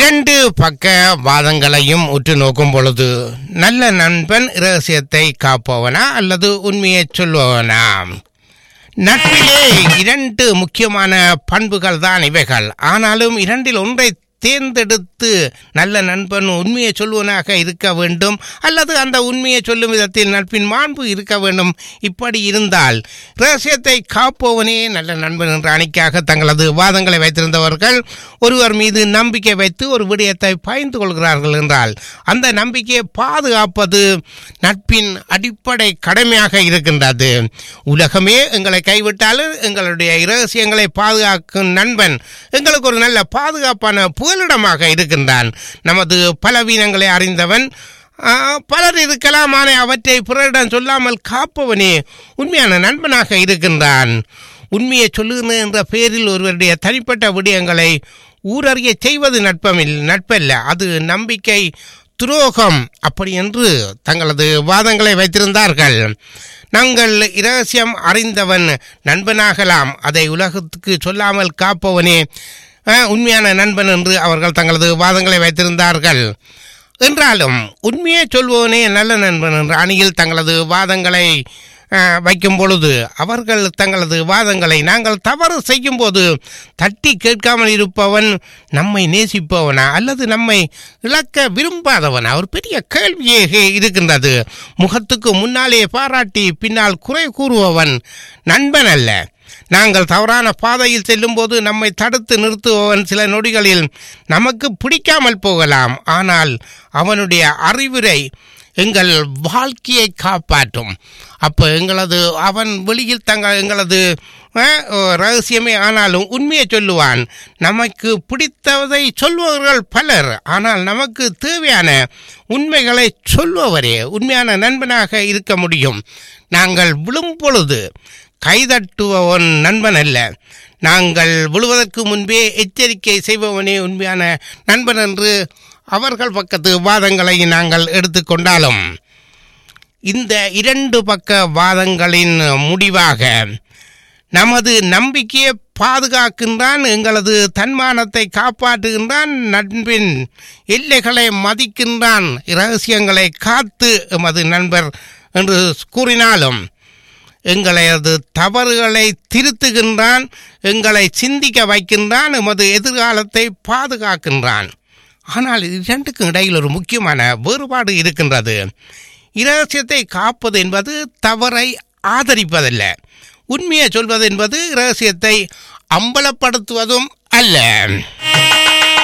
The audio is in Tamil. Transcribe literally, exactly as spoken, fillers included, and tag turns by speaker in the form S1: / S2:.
S1: இரண்டு பக்க வாதங்களையும் உற்று நோக்கும் பொழுது நல்ல நண்பன் இரகசியத்தை காப்பவனா அல்லது உண்மையை சொல்பவனா? நட்பிலே இரண்டு முக்கியமான பண்புகள் தான் இவைகள். ஆனாலும் இரண்டில் ஒன்றை தேர்ந்தெடுத்து நல்ல நண்பன் உண்மையை சொல்வனாக இருக்க வேண்டும் அல்லது அந்த உண்மையை சொல்லும் விதத்தில் நட்பின் மாண்பு இருக்க வேண்டும். இப்படி இருந்தால் இரகசியத்தை காப்பவனே நல்ல நண்பன் என்ற அணிக்காக தங்களது வாதங்களை வைத்திருந்தவர்கள் ஒருவர் மீது நம்பிக்கை வைத்து ஒரு விடயத்தை பகிர்ந்து கொள்கிறார்கள் என்றால் அந்த நம்பிக்கையை பாதுகாப்பது நட்பின் அடிப்படை கடமையாக இருக்கின்றது. உலகமே எங்களை கைவிட்டாலும் எங்களுடைய இரகசியங்களை பாதுகாக்கும் நண்பன் எங்களுக்கு ஒரு நல்ல பாதுகாப்பான புகலிடமாக இருக்கின்றான். நமது பலவீனங்களை அறிந்தவன் பலர் இருக்கலாம், ஆனால் அவற்றை பிறரிடம் சொல்லாமல் காப்பவனே உண்மையான நண்பனாக இருக்கின்றான். உண்மையை சொல்லுகிற என்ற பெயரில் ஒருவருடைய தனிப்பட்ட விடயங்களை ஊரறிய செய்வது நட்பமில் நட்பல்ல, அது நம்பிக்கை துரோகம். அப்படி என்று தங்களது வாதங்களை வைத்திருந்தார்கள். நாங்கள் இரகசியம் அறிந்தவன் நண்பனாகலாம், அதை உலகத்துக்கு சொல்லாமல் காப்பவனே உண்மையான நண்பன் என்று அவர்கள் தங்களது வாதங்களை வைத்திருந்தார்கள். என்றாலும் உண்மையை சொல்பவனே நல்ல நண்பன் என்ற அணியில் தங்களது வாதங்களை வைக்கும் பொழுது அவர்கள் தங்களது வாதங்களை நாங்கள் தவறு செய்யும் போது தட்டி கேட்காமல் இருப்பவன் நம்மை நேசிப்பவனா அல்லது நம்மை இழக்க விரும்பாதவனா? ஒரு பெரிய கேள்வியே இருக்கின்றது. முகத்துக்கு முன்னாலே பாராட்டி பின்னால் குறை கூறுபவன் நண்பன் அல்ல. நாங்கள் தவறான பாதையில் செல்லும் போது நம்மை தடுத்து நிறுத்துபவன் சில நொடிகளில் நமக்கு பிடிக்காமல் போகலாம், ஆனால் அவனுடைய அறிவுரை எங்கள் வாழ்க்கையை காப்பாற்றும். அப்போ எங்களது அவன் வெளியில் தங்கள் எங்களது ரகசியமே ஆனாலும் உண்மையை சொல்லுவான். நமக்கு பிடித்ததை சொல்பவர்கள் பலர், ஆனால் நமக்கு தேவையான உண்மைகளை சொல்பவரே உண்மையான நண்பனாக இருக்க முடியும். நாங்கள் விழும் பொழுது கைதட்டுபவன் நண்பன் அல்ல, நாங்கள் விழுவதற்கு முன்பே எச்சரிக்கை செய்பவனே உண்மையான நண்பன் என்று அவர்கள் பக்கத்து வாதங்களை நாங்கள் எடுத்துக்கொண்டாலும் இந்த இரண்டு பக்க வாதங்களின் முடிவாக நமது நம்பிக்கையை பாதுகாக்கின்றான், எங்களது தன்மானத்தை காப்பாற்றுகின்றான், நட்பின் எல்லைகளை மதிக்கின்றான், இரகசியங்களை காத்து எமது நண்பர் என்று கூறினாலும் எங்களது தவறுகளை திருத்துகின்றான், எங்களை சிந்திக்க வைக்கின்றான், எமது எதிர்காலத்தை பாதுகாக்கின்றான். ஆனால் இரண்டுக்கும் இடையில் ஒரு முக்கியமான வேறுபாடு இருக்கின்றது. இரகசியத்தை காப்பது என்பது தவறை ஆதரிப்பதல்ல, உண்மையை சொல்வது என்பது இரகசியத்தை அம்பலப்படுத்துவதும் அல்ல.